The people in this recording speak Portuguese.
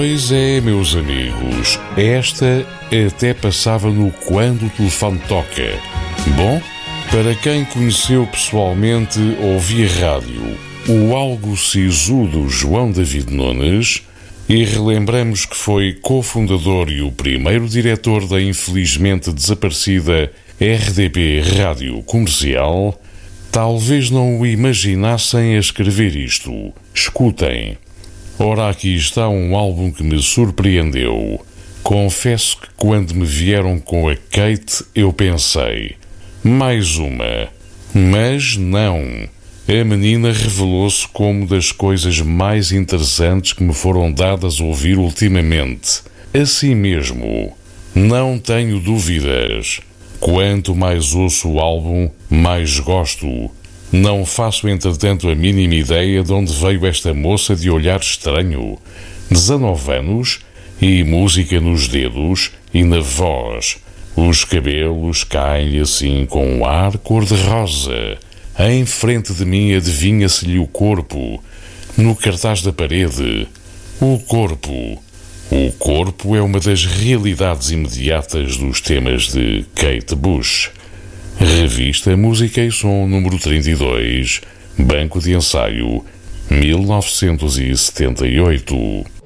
Pois é, meus amigos, esta até passava no Quando o Telefone Toca. Bom, para quem conheceu pessoalmente ou via rádio o algo sisudo João David Nunes, e relembramos que foi cofundador e o primeiro diretor da infelizmente desaparecida RDP Rádio Comercial, talvez não o imaginassem a escrever isto. Escutem. Ora, aqui está um álbum que me surpreendeu. Confesso que quando me vieram com a Kate, eu pensei, mais uma. Mas não. A menina revelou-se como das coisas mais interessantes que me foram dadas a ouvir ultimamente. Assim mesmo, não tenho dúvidas. Quanto mais ouço o álbum, mais gosto. Não faço, entretanto, a mínima ideia de onde veio esta moça de olhar estranho. 19 anos e música nos dedos e na voz. Os cabelos caem assim com um ar cor-de-rosa. Em frente de mim adivinha-se-lhe o corpo. No cartaz da parede. O corpo. O corpo é uma das realidades imediatas dos temas de Kate Bush. Revista Música e Som número 32, Banco de Ensaio, 1978.